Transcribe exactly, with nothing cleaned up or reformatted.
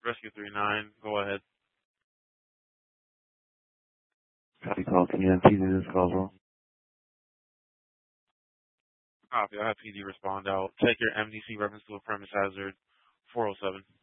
Rescue three nine, go ahead. Copy call. Can you P D this call, bro? Copy. I'll have P D respond out. Check your M D C reference to a premise hazard four oh seven.